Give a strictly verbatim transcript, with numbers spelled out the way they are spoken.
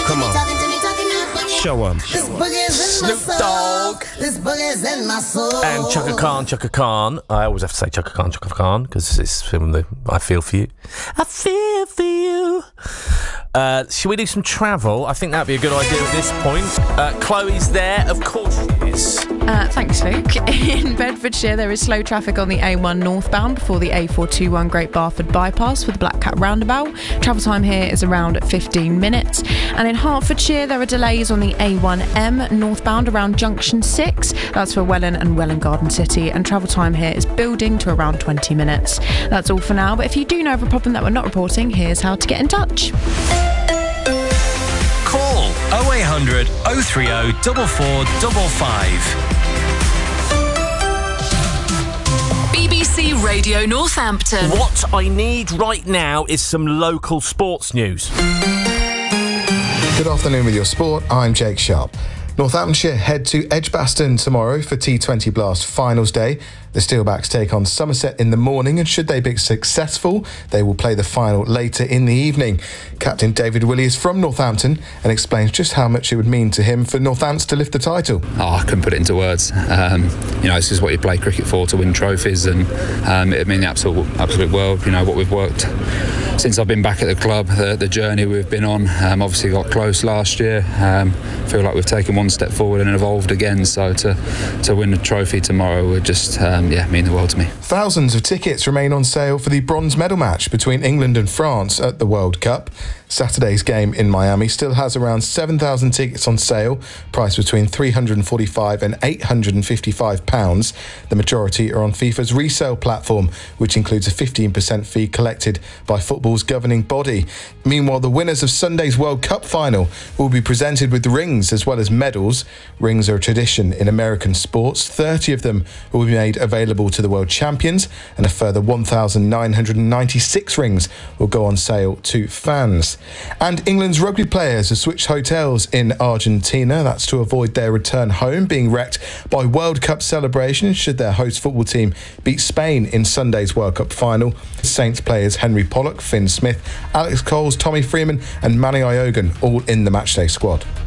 Come on. Show 'em. Snoop Dogg. This boogie's in my soul. And Chaka Khan, Chaka Khan. I always have to say Chaka Khan, Chaka Khan, because it's from the I Feel For You. I feel for you. Uh, should we do some travel? I think that'd be a good idea at this point. Uh, Chloe's there, of course she is. Uh, thanks, Luke. In Bedfordshire, there is slow traffic on the A one northbound before the A four twenty-one Great Barford bypass for the Black Cat roundabout. Travel time here is around fifteen minutes. And in Hertfordshire, there are delays on the A one M northbound around Junction six. That's for Welland and Welland Garden City. And travel time here is building to around twenty minutes. That's all for now. But if you do know of a problem that we're not reporting, here's how to get in touch. Call oh eight hundred, oh three oh, four four five five. B B C Radio Northampton. What I need right now is some local sports news. Good afternoon with your sport. I'm Jake Sharp. Northamptonshire head to Edgbaston tomorrow for T twenty Blast Finals Day. The Steelbacks take on Somerset in the morning, and should they be successful, they will play the final later in the evening. Captain David Willey is from Northampton and explains just how much it would mean to him for Northants to lift the title. Oh, I couldn't put it into words. Um, you know, this is what you play cricket for, to win trophies, and um, it'd mean the absolute, absolute world. You know, what we've worked since I've been back at the club, the, the journey we've been on. Um, obviously got close last year. Um, feel like we've taken one step forward and evolved again. So to to win the trophy tomorrow would just um, yeah mean the world to me. Thousands of tickets remain on sale for the bronze medal match between England and France at the World Cup. Saturday's game in Miami still has around seven thousand tickets on sale, priced between three hundred forty-five and eight hundred fifty-five pounds. The majority are on FIFA's resale platform, which includes a fifteen percent fee collected by football's governing body. Meanwhile, the winners of Sunday's World Cup final will be presented with rings as well as medals. Rings are a tradition in American sports. thirty of them will be made available to the world champions, and a further one thousand nine hundred ninety-six rings will go on sale to fans. And England's rugby players have switched hotels in Argentina. That's to avoid their return home being wrecked by World Cup celebrations should their host football team beat Spain in Sunday's World Cup final. Saints players Henry Pollock, Finn Smith, Alex Coles, Tommy Freeman and Manny Iogan all in the matchday squad.